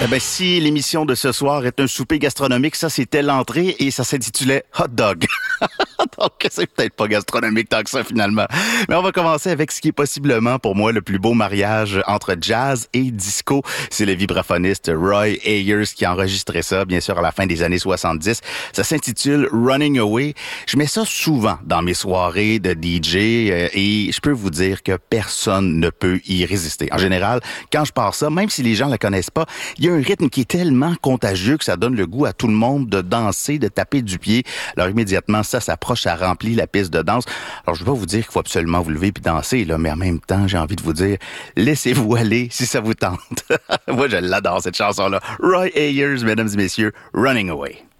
Si l'émission de ce soir est un souper gastronomique, ça c'était l'entrée et ça s'intitulait Hot Dog. Donc c'est peut-être pas gastronomique tant que ça finalement. Mais on va commencer avec ce qui est possiblement pour moi le plus beau mariage entre jazz et disco. C'est le vibraphoniste Roy Ayers qui a enregistré ça, bien sûr, à la fin des années 70. Ça s'intitule Running Away. Je mets ça souvent dans mes soirées de DJ et je peux vous dire que personne ne peut y résister. En général, quand je pars ça, même si les gens la connaissent pas, il y a un rythme qui est tellement contagieux que ça donne le goût à tout le monde de danser, de taper du pied. Alors immédiatement, ça s'approche, ça remplit la piste de danse. Alors je vais pas vous dire qu'il faut absolument vous lever puis danser, là, mais en même temps, j'ai envie de vous dire, laissez-vous aller si ça vous tente. Moi, je l'adore cette chanson-là. Roy Ayers, mesdames et messieurs, Running Away.